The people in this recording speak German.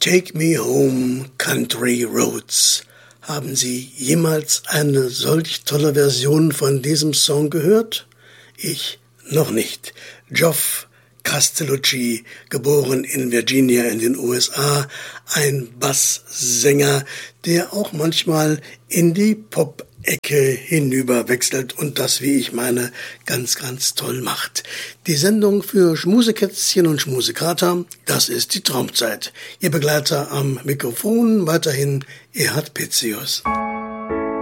Take Me Home, Country Roads. Haben Sie jemals eine solch tolle Version von diesem Song gehört? Ich noch nicht. Geoff Castellucci, geboren in Virginia in den USA, ein Basssänger, der auch manchmal in die Pop-Ecke hinüber wechselt und das, wie ich meine, ganz, ganz toll macht. Die Sendung für Schmusekätzchen und Schmusekater, das ist die Traumzeit. Ihr Begleiter am Mikrofon weiterhin Erhard Petzius.